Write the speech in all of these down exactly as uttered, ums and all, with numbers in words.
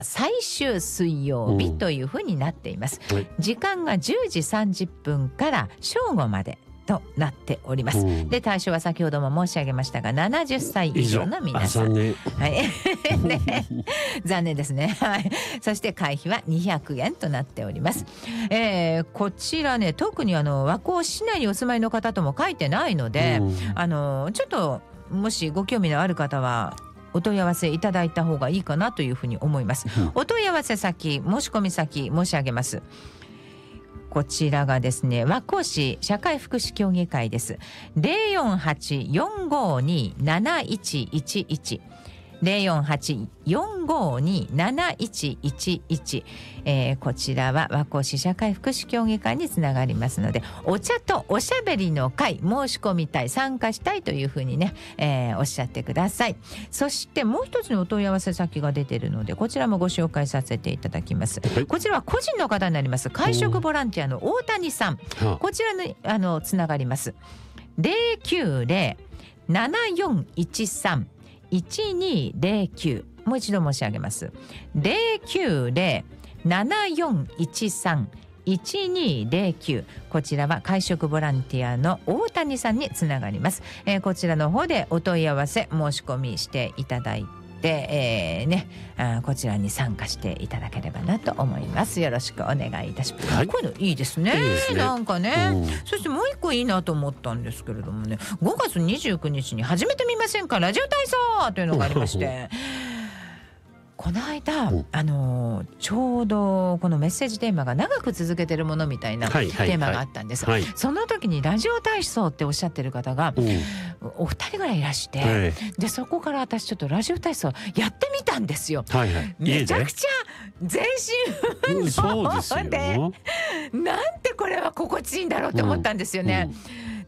最終水曜日というふうになっています、 うんはい、 時間がじゅうじさんじゅっぷんから正午までとなっております、うん、で対象は先ほども申し上げましたがななじゅっさい以上の皆さん。 残念、 はいね、残念ですね、はい、そして会費はにひゃくえんとなっております、えー、こちらね特にあの和光市内にお住まいの方とも書いてないので、うん、あのちょっともしご興味のある方はお問い合わせいただいた方がいいかなというふうに思います、うん、お問い合わせ先申し込み先申し上げます。こちらがですね和光市社会福祉協議会です。 ゼロよんはち よんごに なないちいちいち ゼロよんはち よんごに なないちいちいち、えー、こちらは和光市社会福祉協議会につながりますので、お茶とおしゃべりの会申し込みたい参加したいというふうにね、えー、おっしゃってください。そしてもう一つのお問い合わせ先が出ているのでこちらもご紹介させていただきます、はい、こちらは個人の方になります。会食ボランティアの大谷さん、こちらにあのつながります。ゼロきゅうゼロ ななよんいちさん いちにゼロきゅう、もう一度申し上げます。ゼロきゅうゼロ ななよんいちさん いちにゼロきゅう、こちらは会食ボランティアの大谷さんにつながります、えー、こちらの方でお問い合わせ申し込みしていただいて、えーね、あこちらに参加していただければなと思います。よろしくお願いいたします、はい、こういうのいいですね、いいですねなんかね、うん、そしてもう一個いいなと思ったんですけれどもね、ごがつにじゅうくにちに始めてみませんかラジオ体操というのがありましてこの間、うん、あのちょうどこのメッセージテーマが長く続けてるものみたいなテーマがあったんです、はいはいはい、その時にラジオ体操っておっしゃってる方が、うん、お二人ぐらいいらして、はい、でそこから私ちょっとラジオ体操やってみたんですよ、はいはい、めちゃくちゃ全身運動で、うん、そうですよなんてこれは心地いいんだろうって思ったんですよね、うんうん、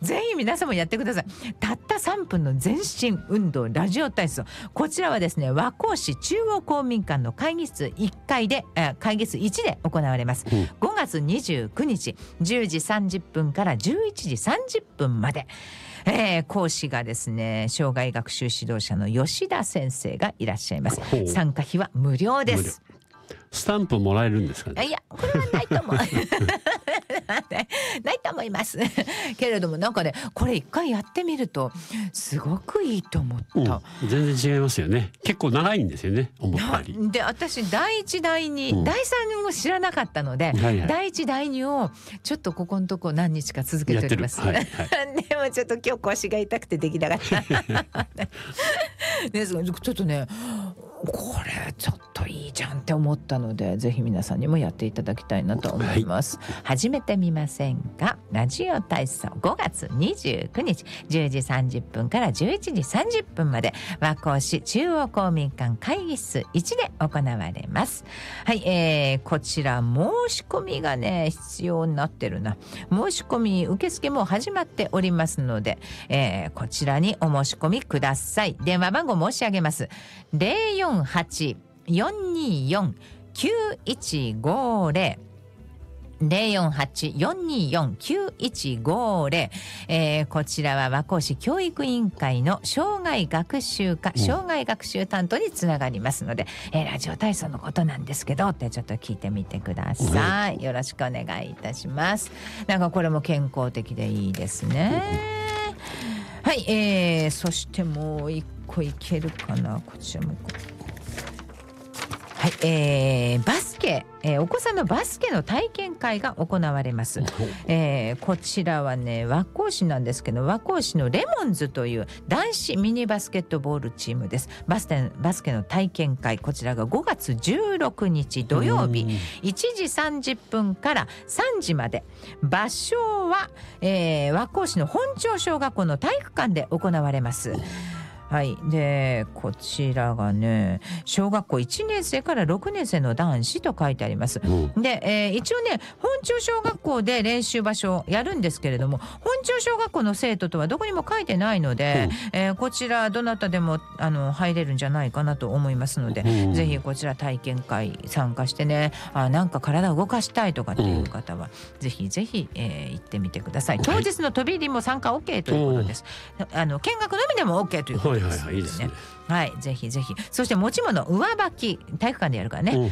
ぜひ皆さんもやってください。たったさんぷんの全身運動ラジオ体操、こちらはですね和光市中央公民館の会議室いっかいで会議室いちで行われます、うん、ごがつにじゅうくにちじゅうじさんじゅっぷんからじゅういちじさんじゅっぷんまで、えー、講師がですね障害学習指導者の吉田先生がいらっしゃいます。参加費は無料です。 スタンプもらえるんですかね。 いやこれはないと思うないと思いますけれども、なんかねこれ一回やってみるとすごくいいと思った、 うん、全然違いますよね。結構長いんですよね思ったりで、私だいいちだいに、うん、だいさんを知らなかったので、はいはい、だいいちだいにをちょっとここのとこ何日か続けております、はいはい、でもちょっと今日腰が痛くてできなかったですがちょっとねこれちょっといいじゃんって思ったので、ぜひ皆さんにもやっていただきたいなと思います、はい、始めてみませんかラジオ体操。ごがつにじゅうくにちじゅうじさんじゅっぷんからじゅういちじさんじゅっぷんまで和光市中央公民館会議室いちで行われます。はい、えー、こちら申し込みがね必要になってるな。申し込み受付も始まっておりますので、えー、こちらにお申し込みください。電話番号申し上げます。ゼロよんはち よんによん きゅういちごゼロ ゼロよんはち よんによん きゅういちごゼロ、えー、こちらは和光市教育委員会の障害学習課障害学習担当につながりますので、うんえー、ラジオ体操のことなんですけどってちょっと聞いてみてください、うん、よろしくお願いいたします。なんかこれも健康的でいいですね、うん、はい、えー、そしてもう一個いけるかな。こちらもこはい、えー、バスケ、えー、お子さんのバスケの体験会が行われます、えー、こちらはね和光市なんですけど、和光市のレモンズという男子ミニバスケットボールチームです。バスケ、バスケの体験会、こちらがごがつじゅうろくにち土曜日いちじさんじゅっぷんからさんじまで、場所は、えー、和光市の本町小学校の体育館で行われます。はい、でこちらがね小学校いちねんせいからろくねんせいの男子と書いてあります、うん、で、えー、一応ね本町小学校で練習場所をやるんですけれども、本町小学校の生徒とはどこにも書いてないので、うんえー、こちらどなたでもあの入れるんじゃないかなと思いますので、うん、ぜひこちら体験会参加してね、あなんか体を動かしたいとかっていう方は、うん、ぜひぜひ、えー、行ってみてください。当日の飛び入りも参加 OK ということです、うん、あの見学のみでも OK ということです、 ますのでね。はい、ぜひぜひ。そして持ち物上履き体育館でやるからね、